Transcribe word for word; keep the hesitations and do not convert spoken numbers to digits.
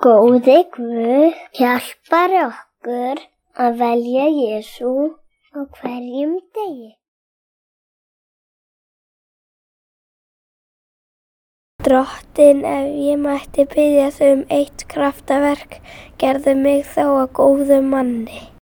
Góði Guð hjálpar okkur að velja Jesú á hverjum degi. Drottinn, ef ég mætti biðja þig um eitt kraftaverk, gerðu mig þá að góðum manni.